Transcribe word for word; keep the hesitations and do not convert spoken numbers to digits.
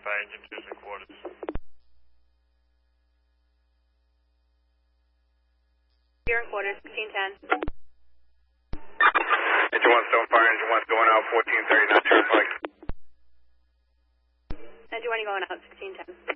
by engine twos and quarters. Here in quarters, sixteen ten. Engine one stone fire, engine one's going out, fourteen thirty, not turnpike. Engine one going out, sixteen ten.